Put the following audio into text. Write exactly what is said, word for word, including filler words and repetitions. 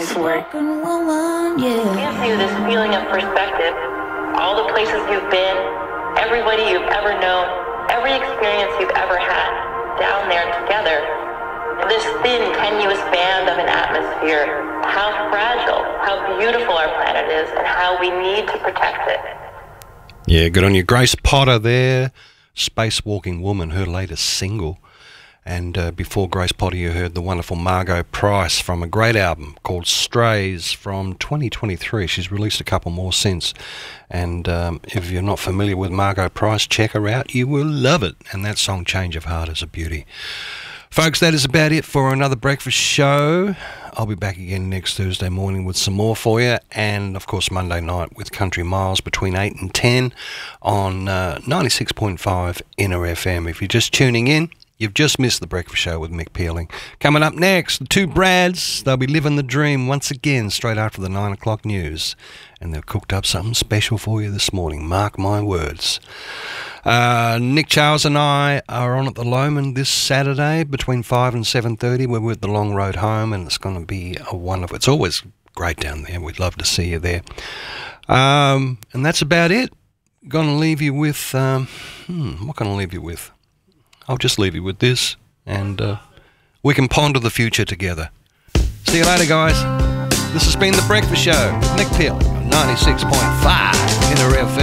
word. Gives you this feeling of perspective. All the places you've been, everybody you've ever known, every experience you've ever had down there together. This thin, tenuous band of an atmosphere. How fragile, how beautiful our planet is, and how we need to protect it. Yeah, good on you. Grace Potter there, Spacewalking Woman, her latest single. And uh, before Grace Potter, you heard the wonderful Margot Price from a great album called Strays from twenty twenty-three. She's released a couple more since. And um, if you're not familiar with Margot Price, check her out. You will love it. And that song, Change of Heart, is a beauty. Folks, that is about it for another breakfast show. I'll be back again next Thursday morning with some more for you. And, of course, Monday night with Country Miles between eight and ten on uh, ninety-six point five Inner F M. If you're just tuning in, you've just missed the breakfast show with Mick Peeling. Coming up next, the two Brads. They'll be living the dream once again straight after the nine o'clock news. And they've cooked up something special for you this morning. Mark my words. Uh, Nick Charles and I are on at the Lomond this Saturday between five and seven thirty. We're with the Long Road Home, and it's going to be a wonderful... It's always great down there. We'd love to see you there. Um, and that's about it. Going to leave you with... Um, hmm, what can I leave you with? I'll just leave you with this, and uh, we can ponder the future together. See you later, guys. This has been The Breakfast Show with Mick Peeling on ninety-six point five Inner F M.